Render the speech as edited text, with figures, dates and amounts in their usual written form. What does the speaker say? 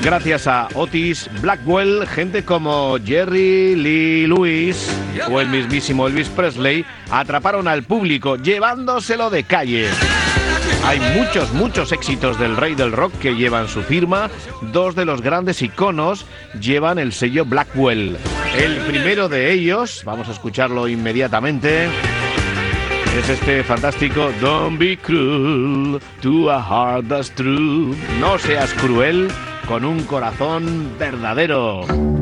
Gracias a Otis Blackwell, gente como Jerry Lee Lewis o el mismísimo Elvis Presley atraparon al público llevándoselo de calle. Hay muchos éxitos del rey del rock que llevan su firma. Dos de los grandes iconos llevan el sello Blackwell. El primero de ellos, vamos a escucharlo inmediatamente, es este fantástico Don't be cruel to a heart that's true. No seas cruel con un corazón verdadero.